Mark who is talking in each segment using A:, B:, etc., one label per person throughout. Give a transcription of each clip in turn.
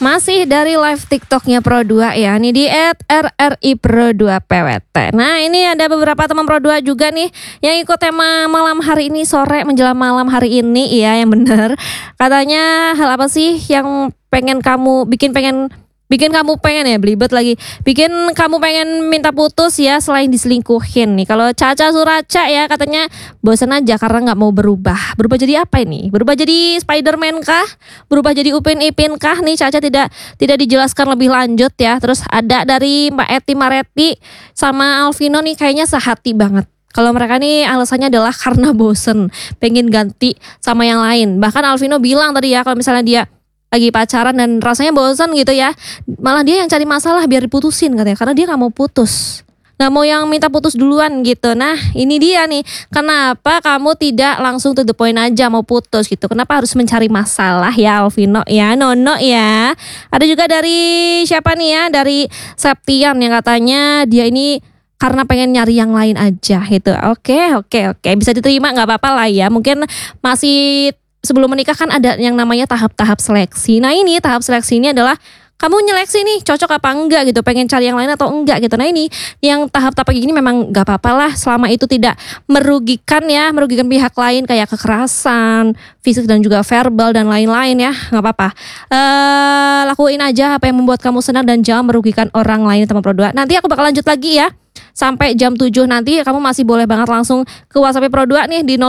A: Masih dari live TikToknya Pro2 ya, nih di @RRI_Pro2PWT. Nah ini ada beberapa teman Pro2 juga nih yang ikut tema malam hari ini, sore menjelang malam hari ini ya, yang bener. Katanya hal apa sih yang pengen kamu bikin kamu pengen ya, belibet lagi. Bikin kamu pengen minta putus ya selain diselingkuhin nih. Kalau Caca Suraca ya katanya bosan aja karena nggak mau berubah. Berubah jadi apa ini? Berubah jadi Spiderman kah? Berubah jadi Upin Ipin kah? Nih Caca tidak dijelaskan lebih lanjut ya. Terus ada dari Mbak Eti Maretti sama Alvino nih kayaknya sehati banget. Kalau mereka nih alasannya adalah karena bosen, pengen ganti sama yang lain. Bahkan Alvino bilang tadi ya kalau misalnya dia lagi pacaran dan rasanya bosan gitu ya, malah dia yang cari masalah biar diputusin katanya, karena dia gak mau putus, gak mau yang minta putus duluan gitu. Nah ini dia nih, kenapa kamu tidak langsung to the point aja mau putus gitu, kenapa harus mencari masalah ya Alvino ya, Nono ya. Ada juga dari siapa nih ya, dari Septian yang katanya dia ini karena pengen nyari yang lain aja gitu. Oke, bisa diterima, gak apa-apa lah ya. Mungkin masih sebelum menikah kan ada yang namanya tahap-tahap seleksi. Nah ini tahap seleksi ini adalah kamu nyeleksi nih cocok apa enggak gitu, pengen cari yang lain atau enggak gitu. Nah ini yang tahap-tahap ini memang gak apa-apa lah selama itu tidak merugikan pihak lain kayak kekerasan fisik dan juga verbal dan lain-lain ya, gak apa-apa. Lakuin aja apa yang membuat kamu senang dan jangan merugikan orang lain teman Pro2. Nanti aku bakal lanjut lagi ya. Sampai jam 7 nanti kamu masih boleh banget langsung ke WhatsApp Pro2 nih di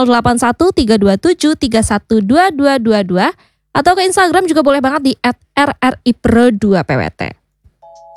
A: 081327312222 atau ke Instagram juga boleh banget di @RRI_Pro2PWT.